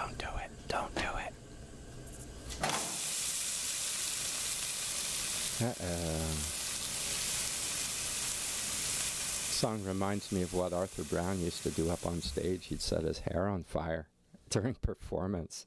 Don't do it. Don't do it. Song reminds me of what Arthur Brown used to do up on stage. He'd set his hair on fire during performance.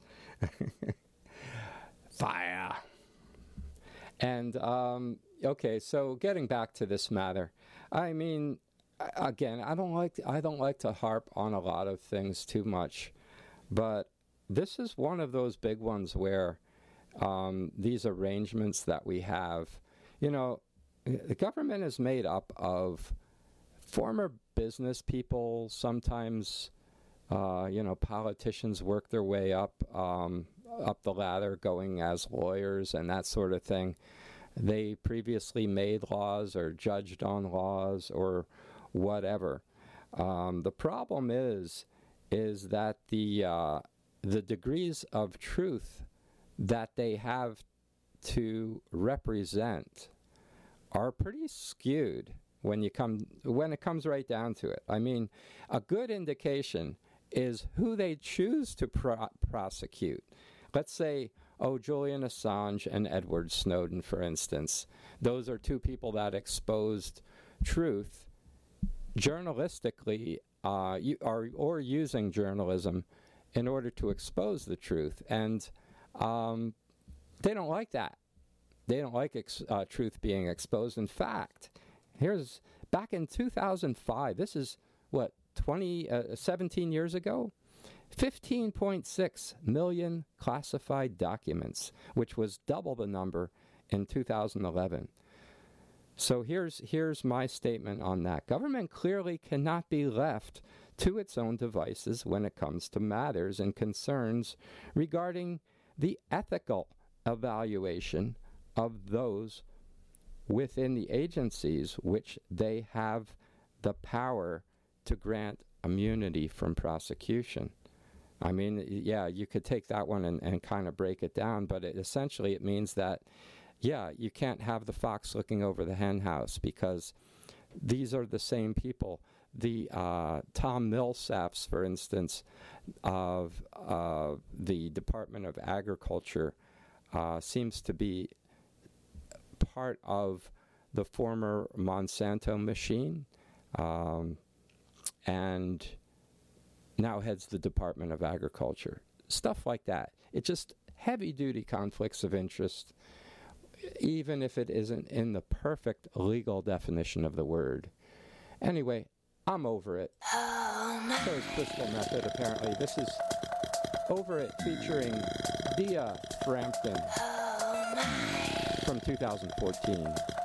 Fire. And, okay, so getting back to this matter, I mean, again, I don't like to harp on a lot of things too much, but this is one of those big ones where these arrangements that we have, you know, the government is made up of former business people. Sometimes, you know, politicians work their way up the ladder, going as lawyers and that sort of thing. They previously made laws or judged on laws or whatever. The problem is that the degrees of truth that they have to represent are pretty skewed when it comes right down to it. I mean, a good indication is who they choose to prosecute. Let's say, Julian Assange and Edward Snowden, for instance. Those are two people that exposed truth journalistically, or using journalism in order to expose the truth. And they don't like that. They don't like truth being exposed. In fact, back in 2005, this is, 17 years ago? 15.6 million classified documents, which was double the number in 2011. So here's my statement on that. Government clearly cannot be left to its own devices when it comes to matters and concerns regarding the ethical evaluation of those within the agencies which they have the power to grant immunity from prosecution. I mean, yeah, you could take that one and kind of break it down, but essentially it means that, yeah, you can't have the fox looking over the hen house, because these are the same people. The Tom Millsaps, for instance, of the Department of Agriculture, seems to be part of the former Monsanto machine, and now heads the Department of Agriculture. Stuff like that. It's just heavy-duty conflicts of interest, even if it isn't in the perfect legal definition of the word. Anyway, I'm over it. So is Crystal Method, apparently. This is Over It, featuring Dia Frampton from 2014.